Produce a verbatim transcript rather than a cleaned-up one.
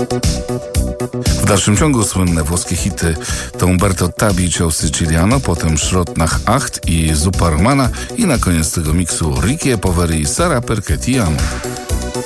W dalszym ciągu słynne włoskie hity to Umberto Tabi, Ciao Siciliano, potem Schrott nach acht i Zuparmana i na koniec tego miksu Ricky e Poveri i Sara Perché ti amo.